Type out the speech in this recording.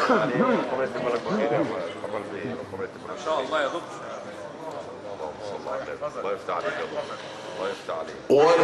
يعني ربنا يتم لك بخير يا محمد بيه، ربنا يتم لك ان شاء الله يا دكتور. اللهم صل على النبي. الله يفتح عليك يا دكتور، الله يفتح عليك.